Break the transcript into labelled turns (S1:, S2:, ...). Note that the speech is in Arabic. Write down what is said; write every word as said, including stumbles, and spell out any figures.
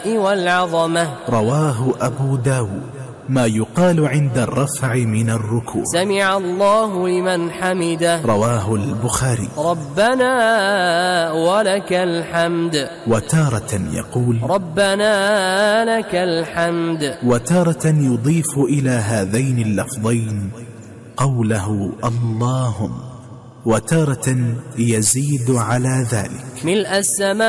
S1: والعظمة.
S2: رواه أبو داود. ما يقال عند الرفع من الركوع.
S1: سمع الله لمن حمده.
S2: رواه البخاري.
S1: ربنا ولك الحمد.
S2: وتارة يقول
S1: ربنا لك الحمد.
S2: وتارة يضيف إلى هذين اللفظين قوله اللهم، وتارة يزيد على ذلك.
S1: ملء السماء